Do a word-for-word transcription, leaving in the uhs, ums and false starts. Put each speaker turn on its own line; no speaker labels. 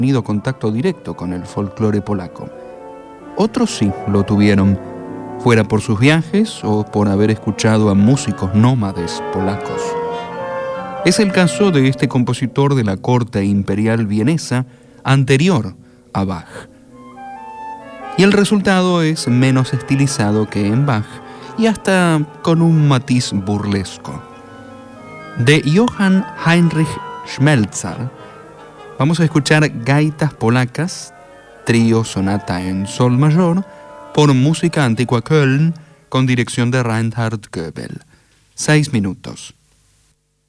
tenido contacto directo con el folclore polaco. Otros sí lo tuvieron, fuera por sus viajes o por haber escuchado a músicos nómades polacos. Es el caso de este compositor de la corte imperial vienesa anterior a Bach. Y el resultado es menos estilizado que en Bach y hasta con un matiz burlesco. De Johann Heinrich Schmelzer vamos a escuchar Gaitas Polacas, trío sonata en sol mayor, por Música Antigua Köln, con dirección de Reinhard Goebel. Seis minutos.